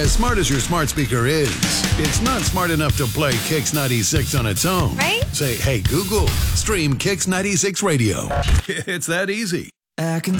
As smart as your smart speaker is, it's not smart enough to play Kix 96 on its own. Right? Say, hey, Google, stream Kix 96 Radio. It's that easy. I can